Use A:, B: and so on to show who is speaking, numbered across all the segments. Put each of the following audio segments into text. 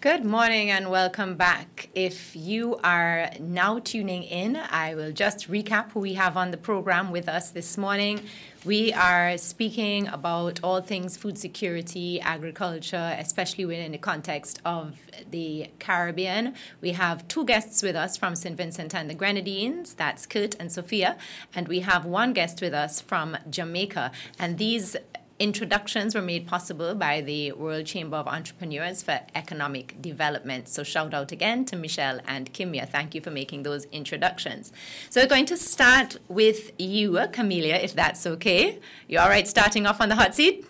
A: Good morning and welcome back. If you are now tuning in, I will just recap who we have on the program with us this morning. We are speaking about all things food security, agriculture, especially within the context of the Caribbean. We have two guests with us from St. Vincent and the Grenadines, that's Kurt and Sophia, and we have one guest with us from Jamaica. And these introductions were made possible by the World Chamber of Entrepreneurs for Economic Development. So shout out again to Michelle and Kimia. Thank you for making those introductions. So we're going to start with you, Camelia, if that's okay. You all right starting off on the hot seat?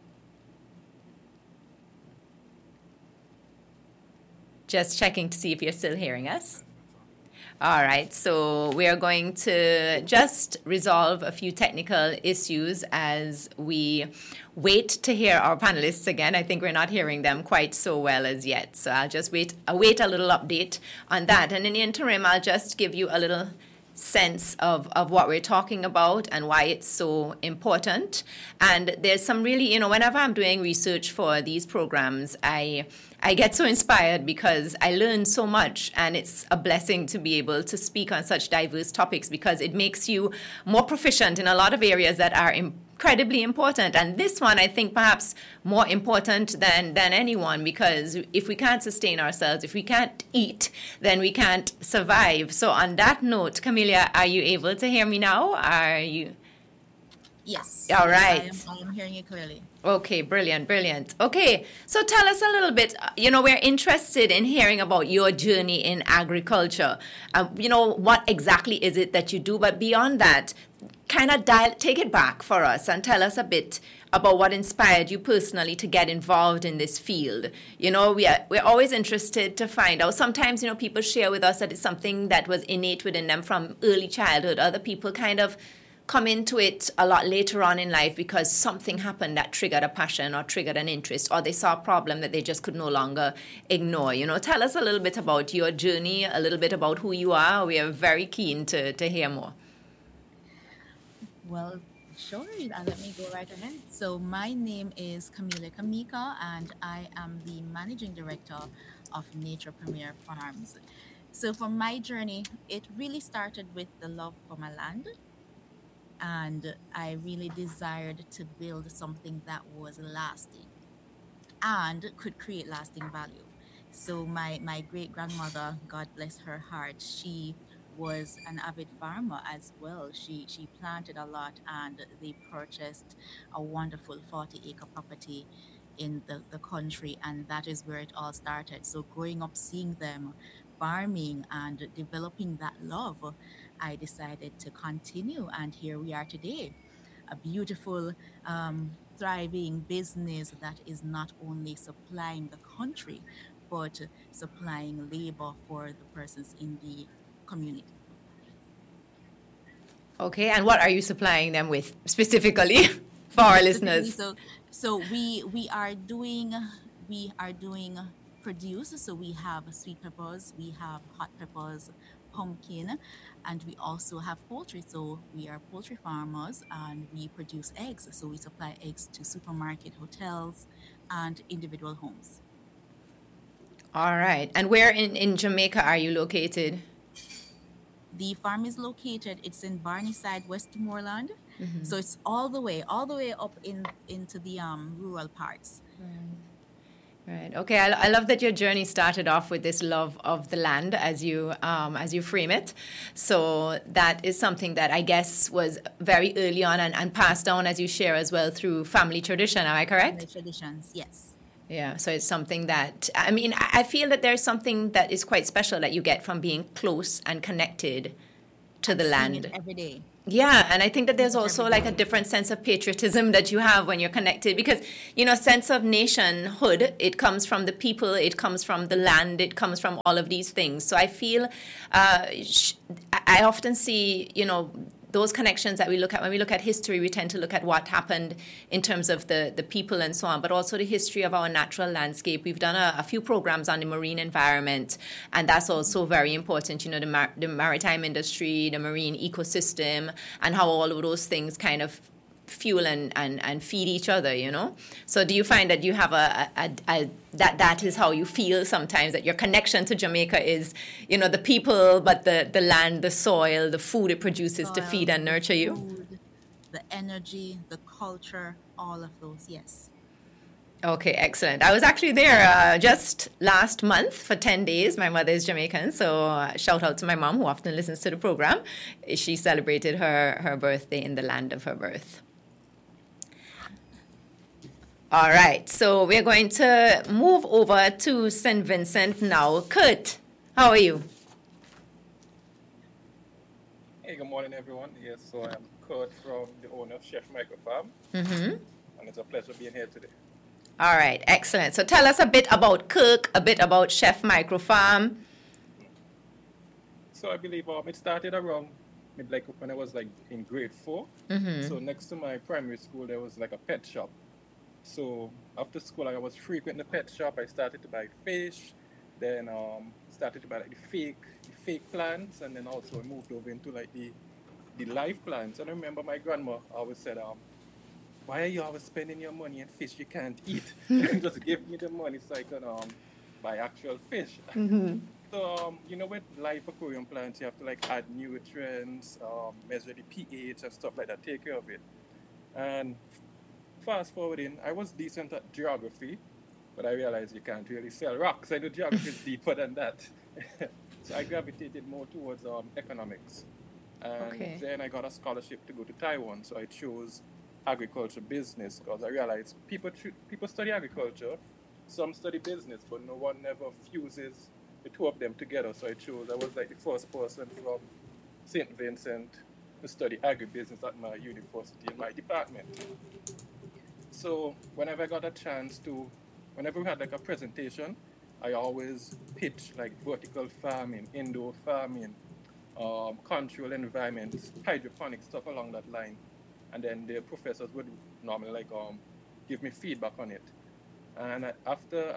A: Just checking to see if you're still hearing us. All right, so we are going to just resolve a few technical issues as we wait to hear our panelists again. I think we're not hearing them quite so well as yet. So I'll just wait a little update on that. And in the interim, I'll just give you a little sense of what we're talking about and why it's so important. And there's some really, whenever I'm doing research for these programs, I get so inspired because I learn so much, and it's a blessing to be able to speak on such diverse topics because it makes you more proficient in a lot of areas that are incredibly important. And this one, I think, perhaps more important than anyone, because if we can't sustain ourselves, if we can't eat, then we can't survive. So on that note, Camelia, are you able to hear me now? Are you?
B: Yes.
A: All right.
B: Yes, I am hearing you clearly.
A: Okay, brilliant. Okay, so tell us a little bit, we're interested in hearing about your journey in agriculture. What exactly is it that you do? But beyond that, kind of take it back for us and tell us a bit about what inspired you personally to get involved in this field. We're always interested to find out. Sometimes, people share with us that it's something that was innate within them from early childhood. Other people kind of come into it a lot later on in life because something happened that triggered a passion or triggered an interest, or they saw a problem that they just could no longer ignore. Tell us a little bit about your journey, a little bit about who you are. We are very keen to hear more.
B: Well, sure. Let me go right ahead. So my name is Camelia Kamika, and I am the managing director of Nature Premier Farms. So for my journey, it really started with the love for my land. And I really desired to build something that was lasting and could create lasting value. So my great grandmother, God bless her heart, she was an avid farmer as well. She planted a lot, and they purchased a wonderful 40-acre property in the country, and that is where it all started. So growing up seeing them farming and developing that love, I decided to continue, and here we are today. A beautiful, thriving business that is not only supplying the country, but supplying labor for the persons in the community.
A: Okay, and what are you supplying them with specifically for our listeners?
B: So we are doing produce. So we have sweet peppers, we have hot peppers, pumpkin, and we also have poultry. So we are poultry farmers, and we produce eggs. So we supply eggs to supermarket, hotels, and individual homes.
A: All right. And where in Jamaica are you located?
B: The farm is located, it's in Barneyside, Westmoreland. Mm-hmm. So it's all the way up into the rural parts.
A: Right. Okay. I love that your journey started off with this love of the land, as you frame it. So that is something that I guess was very early on and passed down, as you share as well, through family tradition. Am I correct?
B: Family traditions, yes.
A: Yeah. So it's something that, I feel that there's something that is quite special that you get from being close and connected to the land
B: every day.
A: Yeah, and I think that there's also like a different sense of patriotism that you have when you're connected because, sense of nationhood, it comes from the people, it comes from the land, it comes from all of these things. So I feel I often see, those connections that we look at. When we look at history, we tend to look at what happened in terms of the people and so on, but also the history of our natural landscape. We've done a few programs on the marine environment, and that's also very important, the maritime industry, the marine ecosystem, and how all of those things kind of fuel and feed each other, you know. So do you find that you have that is how you feel sometimes, that your connection to Jamaica is, you know, the people, but the land, the soil, the food it produces to feed
B: Soil,
A: and
B: the
A: nurture you?
B: food, the energy, the culture, all of those. Yes.
A: Okay, excellent. I was actually there just last month for 10 days. My mother is Jamaican, so shout out to my mom who often listens to the program. She celebrated her birthday in the land of her birth. All right, so we're going to move over to St. Vincent now. Kurt, how are you?
C: Hey, good morning, everyone. Yes, so I'm Kurt from the owner of Chef Micro Farm,
A: Mm-hmm.
C: and it's a pleasure being here today.
A: All right, excellent. So tell us a bit about Cook, a bit about Chef Microfarm.
C: So I believe it started around maybe like when I was like in grade 4.
A: Mm-hmm.
C: So next to my primary school, there was like a pet shop. So after school, I was frequenting the pet shop. I started to buy fish, then started to buy like the fake plants, and then also I moved over into like the live plants. And I remember my grandma always said, why are you always spending your money on fish you can't eat? Just give me the money so I can buy actual fish.
A: Mm-hmm.
C: So, with live aquarium plants, you have to like add nutrients, measure the pH and stuff like that, take care of it. And fast forwarding, I was decent at geography, but I realized you can't really sell rocks. I know geography is deeper than that. So I gravitated more towards economics. And
A: Okay.
C: then I got a scholarship to go to Taiwan. So I chose agriculture business because I realized people study agriculture, some study business, but no one never fuses the two of them together. So I was like the first person from St. Vincent to study agribusiness at my university in my department. So whenever we had like a presentation, I always pitch like vertical farming, indoor farming, control environments, hydroponic stuff along that line. And then the professors would normally like give me feedback on it. And after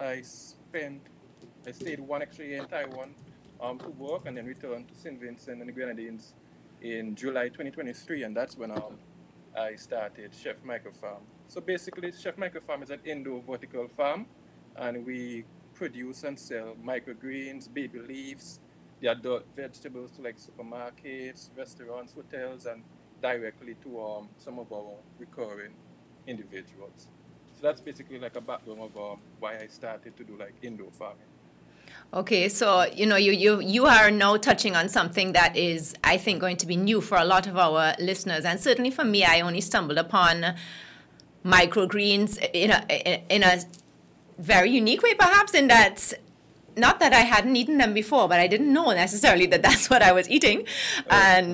C: I stayed one extra year in Taiwan to work, and then returned to St. Vincent and the Grenadines in July 2023, and that's when I started Chef Micro Farm. So basically, Chef Micro Farm is an indoor vertical farm, and we produce and sell microgreens, baby leaves, the adult vegetables to like supermarkets, restaurants, hotels, and directly to some of our recurring individuals. So that's basically like a background of why I started to do like indoor farming.
A: Okay, so you know you are now touching on something that is, I think, going to be new for a lot of our listeners, and certainly for me. I only stumbled upon microgreens in a very unique way, perhaps, in that, not that I hadn't eaten them before, but I didn't know necessarily that that's what I was eating. And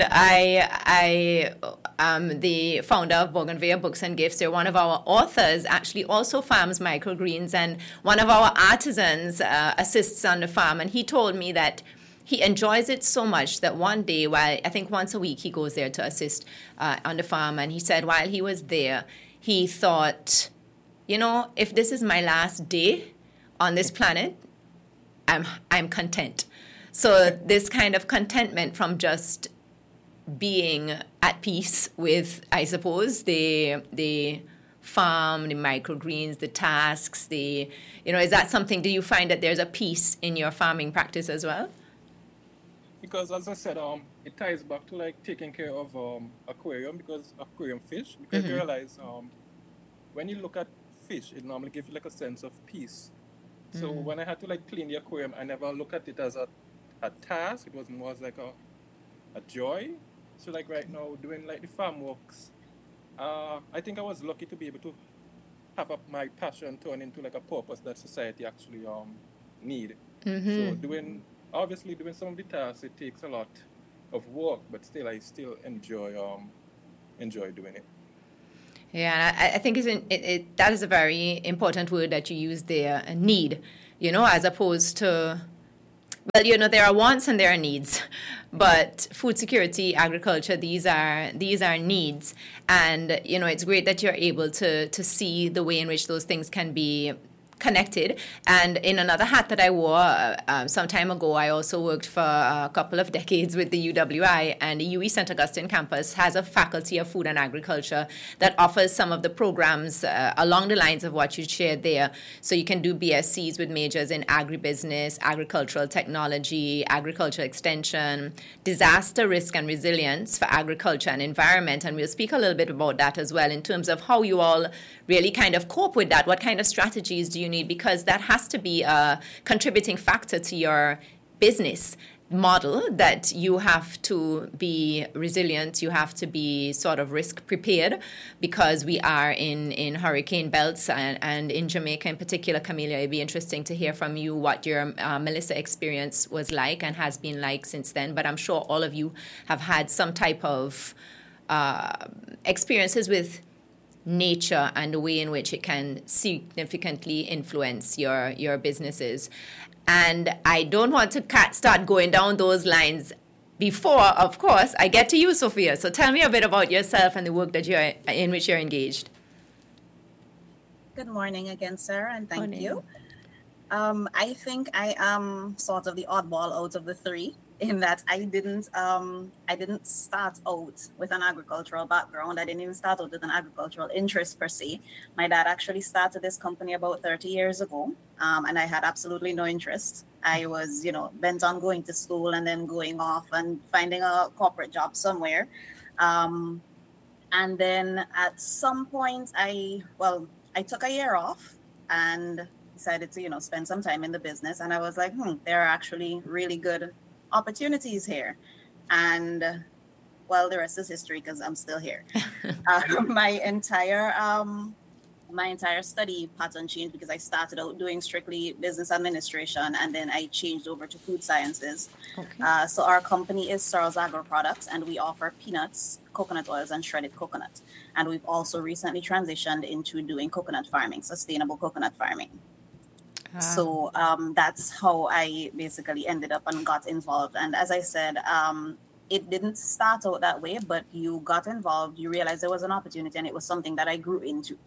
A: I am the founder of Bougainvillea Books and Gifts. They're one of our authors actually also farms microgreens, and one of our artisans assists on the farm. And he told me that he enjoys it so much that one day, while I think once a week he goes there to assist on the farm, and he said while he was there, he thought, you know, if this is my last day on this planet, I'm content. So this kind of contentment from just being at peace with, I suppose, the farm, the microgreens, the tasks, is that something? Do you find that there's a peace in your farming practice as well?
C: Because as I said, it ties back to like taking care of aquarium, because aquarium fish, because you
A: Mm-hmm.
C: realize when you look at fish, it normally gives you like a sense of peace. So
A: Mm-hmm.
C: when I had to like clean the aquarium, I never look at it as a task. It was more as like a joy. So like right now, doing like the farm works, I think I was lucky to be able to have my passion turn into like a purpose that society actually need. So
A: Mm-hmm.
C: doing some of the tasks, it takes a lot of work, but still I still enjoy doing it.
A: Yeah, and I think that is a very important word that you use there, need, as opposed to, well, there are wants and there are needs, but food security, agriculture, these are needs, and it's great that you're able to see the way in which those things can be connected. And in another hat that I wore some time ago, I also worked for a couple of decades with the UWI, and the UWI St. Augustine campus has a faculty of food and agriculture that offers some of the programs along the lines of what you shared there. So you can do BScs with majors in agribusiness, agricultural technology, agriculture extension, disaster risk and resilience for agriculture and environment. And we'll speak a little bit about that as well in terms of how you all really kind of cope with that. What kind of strategies do you need? Because that has to be a contributing factor to your business model, that you have to be resilient, you have to be sort of risk prepared, because we are in hurricane belts, and in Jamaica in particular. Camelia, it'd be interesting to hear from you what your Melissa experience was like and has been like since then. But I'm sure all of you have had some type of experiences with nature and the way in which it can significantly influence your businesses. And I don't want to start going down those lines before, of course, I get to you, Sophia. So tell me a bit about yourself and the work that in which you're engaged.
D: Good morning again, Sarah, and thank you. I think I am sort of the oddball out of the three, in that I didn't start out with an agricultural background. I didn't even start out with an agricultural interest per se. My dad actually started this company about 30 years ago, and I had absolutely no interest. I was, bent on going to school and then going off and finding a corporate job somewhere. And then at some point, I took a year off and decided to, spend some time in the business. And I was like, there are actually really good opportunities here. And the rest is history, because I'm still here. My entire study pattern changed, because I started out doing strictly business administration, and then I changed over to food sciences. Okay. So our company is Searles Agro Products, and we offer peanuts, coconut oils, and shredded coconut. And we've also recently transitioned into doing coconut farming, sustainable coconut farming. So that's how I basically ended up and got involved. And as I said, it didn't start out that way, but you got involved, you realized there was an opportunity, and it was something that I grew into.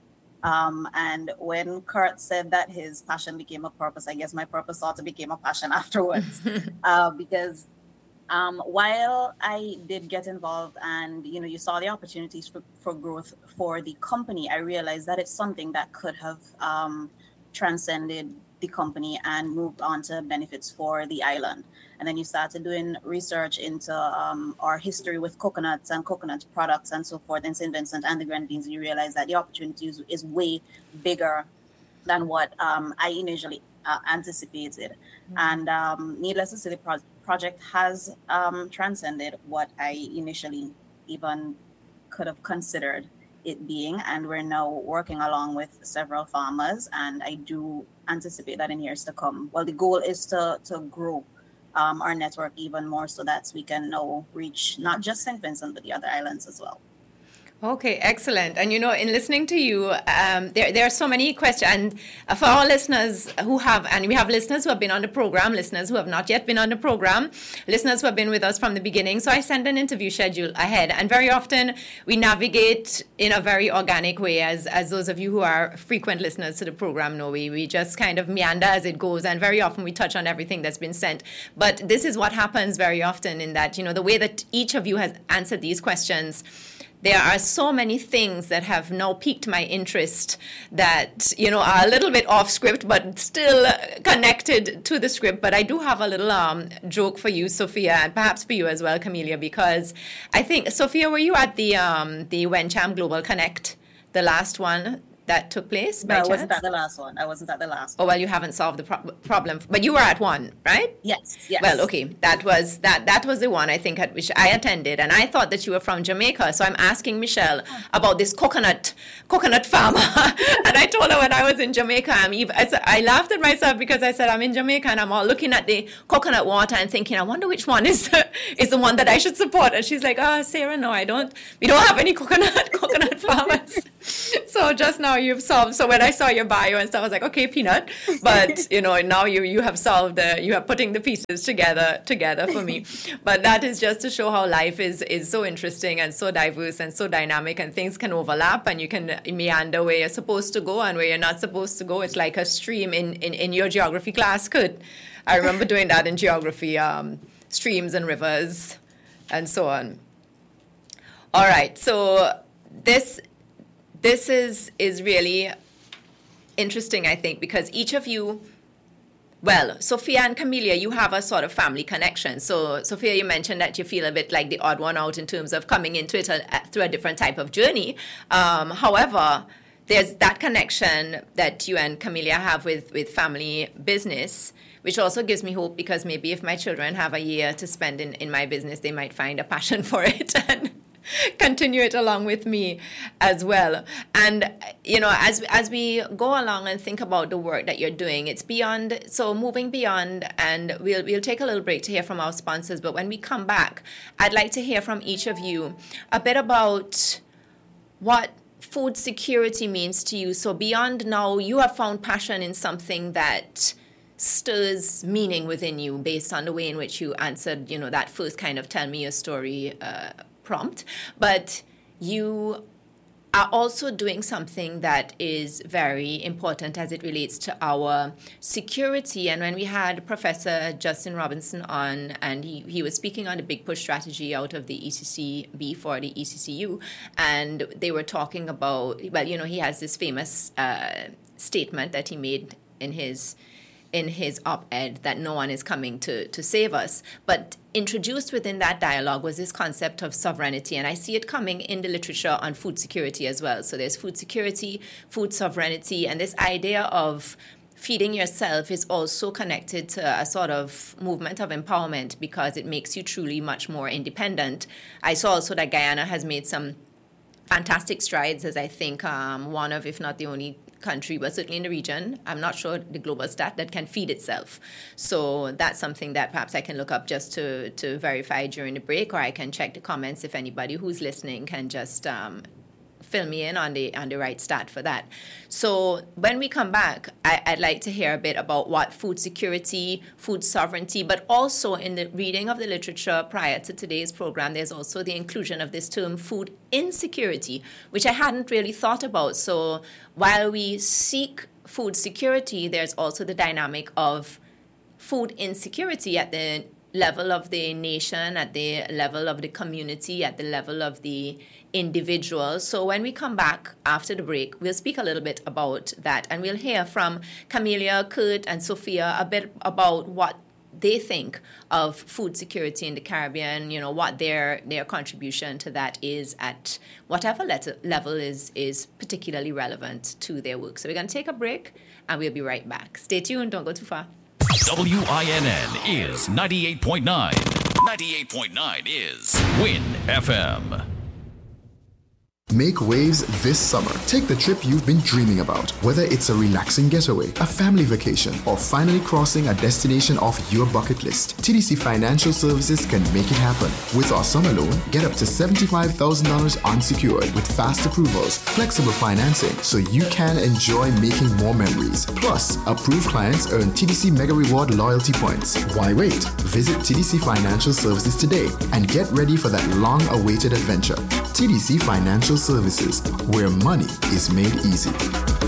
D: And when Kurt said that his passion became a purpose, I guess my purpose sort of became a passion afterwards. Because while I did get involved and, you saw the opportunities for growth for the company, I realized that it's something that could have transcended the company and moved on to benefits for the island. And then you started doing research into our history with coconuts and coconut products and so forth in St. Vincent and the Grenadines. And you realize that the opportunity is way bigger than what I initially anticipated. Mm-hmm. And needless to say, the project has transcended what I initially even could have considered it being, and we're now working along with several farmers, and I do anticipate that in years to come. The goal is to grow our network even more, so that we can now reach not just St. Vincent, but the other islands as well.
A: Okay, excellent. And in listening to you, there are so many questions. And for our listeners we have listeners who have been on the program, listeners who have not yet been on the program, listeners who have been with us from the beginning. So I send an interview schedule ahead. And very often we navigate in a very organic way, as those of you who are frequent listeners to the program know. We just kind of meander as it goes. And very often we touch on everything that's been sent. But this is what happens very often, in that, the way that each of you has answered these questions, there are so many things that have now piqued my interest that, are a little bit off script, but still connected to the script. But I do have a little joke for you, Sophia, and perhaps for you as well, Camelia, because I think, Sophia, were you at the Wencham Global Connect, the last one that took place?
D: No, I wasn't at the last one.
A: Oh, well, you haven't solved the problem, but you were at one, right?
D: Yes.
A: Well, okay, that was the one I think at which I attended, and I thought that you were from Jamaica, so I'm asking Michelle about this coconut farmer, and I told her when I was in Jamaica, I laughed at myself because I said I'm in Jamaica and I'm all looking at the coconut water and thinking, I wonder which one is the one that I should support, and she's like, Sarah, no, we don't have any coconut farmers. So just now you've solved. So when I saw your bio and stuff, I was like, okay, Peanut. But now you have solved you are putting the pieces together for me. But that is just to show how life is so interesting and so diverse and so dynamic, and things can overlap and you can meander where you're supposed to go and where you're not supposed to go. It's like a stream in your geography class. I remember doing that in geography, streams and rivers and so on. All right, so this is really interesting, I think, because each of you, well, Sophia and Camelia, you have a sort of family connection. So, Sophia, you mentioned that you feel a bit like the odd one out in terms of coming into it through a different type of journey. However, there's that connection that you and Camelia have with family business, which also gives me hope, because maybe if my children have a year to spend in my business, they might find a passion for it and continue it along with me as well. And as we go along and think about the work that you're doing, it's beyond, so moving beyond, and we'll take a little break to hear from our sponsors. But when we come back, I'd like to hear from each of you a bit about what food security means to you. So beyond, now you have found passion in something that stirs meaning within you based on the way in which you answered, that first kind of tell me your story prompt. But you are also doing something that is very important as it relates to our security. And when we had Professor Justin Robinson on, and he was speaking on the Big Push strategy out of the ECCB for the ECCU, and they were talking about, he has this famous statement that he made in his op-ed that no one is coming to save us. But introduced within that dialogue was this concept of sovereignty, and I see it coming in the literature on food security as well. So there's food security, food sovereignty, and this idea of feeding yourself is also connected to a sort of movement of empowerment, because it makes you truly much more independent. I saw also that Guyana has made some fantastic strides, as I think one of, if not the only country, but certainly in the region, I'm not sure the global stat, that can feed itself. So that's something that perhaps I can look up just to verify during the break, or I can check the comments if anybody who's listening can just fill me in on the right stat for that. So when we come back, I'd like to hear a bit about what food security, food sovereignty, but also in the reading of the literature prior to today's program, there's also the inclusion of this term food insecurity, which I hadn't really thought about. So while we seek food security, there's also the dynamic of food insecurity at the level of the nation, at the level of the community, at the level of the individual. So when we come back after the break, we'll speak a little bit about that, and we'll hear from Camelia, Kurt, and Sophia a bit about what they think of food security in the Caribbean, what their contribution to that is at whatever level is particularly relevant to their work. So we're going to take a break, and we'll be right back. Stay tuned, don't go too far.
E: WINN is 98.9. 98.9 is Win FM.
F: Make waves this summer. Take the trip you've been dreaming about. Whether it's a relaxing getaway, a family vacation, or finally crossing a destination off your bucket list, TDC Financial Services can make it happen. With our summer loan, get up to $75,000 unsecured with fast approvals, flexible financing, so you can enjoy making more memories. Plus, approved clients earn TDC Mega Reward loyalty points. Why wait? Visit TDC Financial Services today and get ready for that long-awaited adventure. TDC Financial Services, where money is made easy.